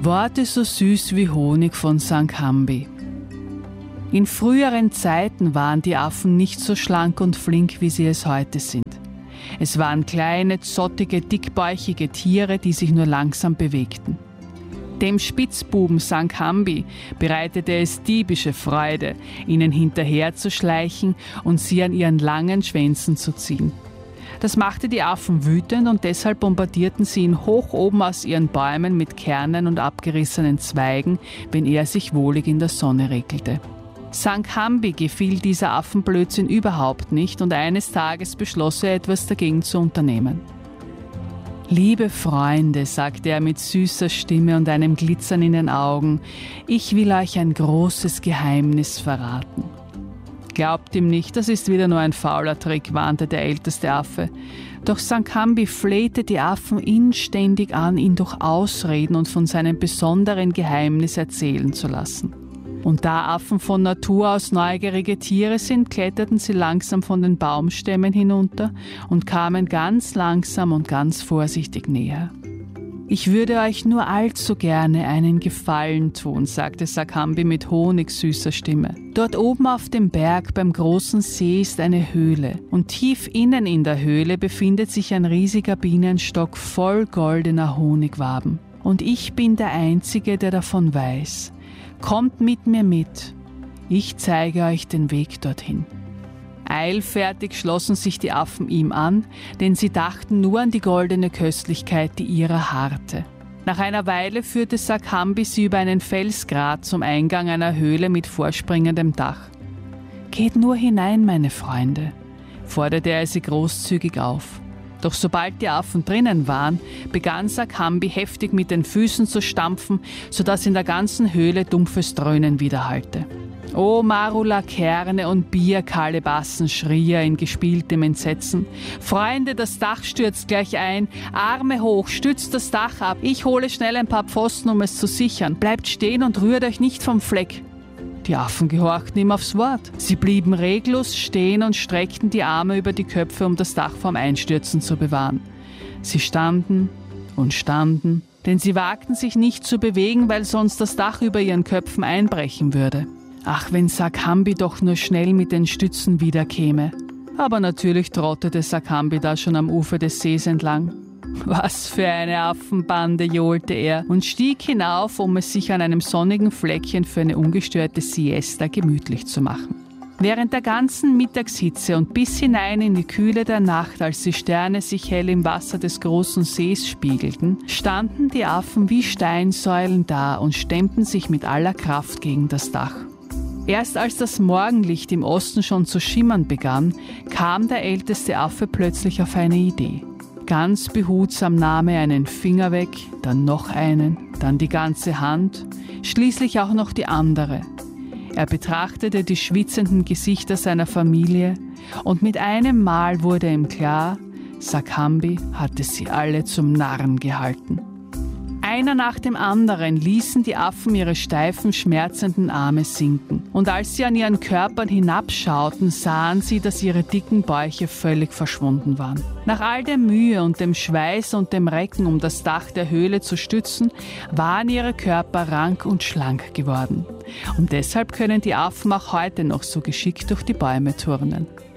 Worte so süß wie Honig von Sanghambi. In früheren Zeiten waren die Affen nicht so schlank und flink, wie sie es heute sind. Es waren kleine, zottige, dickbäuchige Tiere, die sich nur langsam bewegten. Dem Spitzbuben Sanghambi bereitete es diebische Freude, ihnen hinterherzuschleichen und sie an ihren langen Schwänzen zu ziehen. Das machte die Affen wütend und deshalb bombardierten sie ihn hoch oben aus ihren Bäumen mit Kernen und abgerissenen Zweigen, wenn er sich wohlig in der Sonne regelte. Sanghambi gefiel dieser Affenblödsinn überhaupt nicht und eines Tages beschloss er, etwas dagegen zu unternehmen. »Liebe Freunde«, sagte er mit süßer Stimme und einem Glitzern in den Augen, »ich will euch ein großes Geheimnis verraten.« »Glaubt ihm nicht, das ist wieder nur ein fauler Trick«, warnte der älteste Affe. Doch Sanghambi flehte die Affen inständig an, ihn durch Ausreden und von seinem besonderen Geheimnis erzählen zu lassen. Und da Affen von Natur aus neugierige Tiere sind, kletterten sie langsam von den Baumstämmen hinunter und kamen ganz langsam und ganz vorsichtig näher. »Ich würde euch nur allzu gerne einen Gefallen tun«, sagte Sanghambi mit honigsüßer Stimme. »Dort oben auf dem Berg beim großen See ist eine Höhle und tief innen in der Höhle befindet sich ein riesiger Bienenstock voll goldener Honigwaben. Und ich bin der Einzige, der davon weiß. Kommt mit mir mit. Ich zeige euch den Weg dorthin.« Eilfertig schlossen sich die Affen ihm an, denn sie dachten nur an die goldene Köstlichkeit, die ihrer harrte. Nach einer Weile führte Sanghambi sie über einen Felsgrat zum Eingang einer Höhle mit vorspringendem Dach. »Geht nur hinein, meine Freunde«, forderte er sie großzügig auf. Doch sobald die Affen drinnen waren, begann Sanghambi heftig mit den Füßen zu stampfen, sodass in der ganzen Höhle dumpfes Dröhnen widerhallte. »O Marula Kerne und Bierkalebassen«, schrie er in gespieltem Entsetzen. »Freunde, das Dach stürzt gleich ein. Arme hoch, stützt das Dach ab. Ich hole schnell ein paar Pfosten, um es zu sichern. Bleibt stehen und rührt euch nicht vom Fleck.« Die Affen gehorchten ihm aufs Wort. Sie blieben reglos stehen und streckten die Arme über die Köpfe, um das Dach vom Einstürzen zu bewahren. Sie standen und standen, denn sie wagten sich nicht zu bewegen, weil sonst das Dach über ihren Köpfen einbrechen würde. Ach, wenn Sanghambi doch nur schnell mit den Stützen wiederkäme. Aber natürlich trottete Sanghambi da schon am Ufer des Sees entlang. Was für eine Affenbande, johlte er und stieg hinauf, um es sich an einem sonnigen Fleckchen für eine ungestörte Siesta gemütlich zu machen. Während der ganzen Mittagshitze und bis hinein in die Kühle der Nacht, als die Sterne sich hell im Wasser des großen Sees spiegelten, standen die Affen wie Steinsäulen da und stemmten sich mit aller Kraft gegen das Dach. Erst als das Morgenlicht im Osten schon zu schimmern begann, kam der älteste Affe plötzlich auf eine Idee. Ganz behutsam nahm er einen Finger weg, dann noch einen, dann die ganze Hand, schließlich auch noch die andere. Er betrachtete die schwitzenden Gesichter seiner Familie und mit einem Mal wurde ihm klar, Sanghambi hatte sie alle zum Narren gehalten. Einer nach dem anderen ließen die Affen ihre steifen, schmerzenden Arme sinken. Und als sie an ihren Körpern hinabschauten, sahen sie, dass ihre dicken Bäuche völlig verschwunden waren. Nach all der Mühe und dem Schweiß und dem Recken, um das Dach der Höhle zu stützen, waren ihre Körper rank und schlank geworden. Und deshalb können die Affen auch heute noch so geschickt durch die Bäume turnen.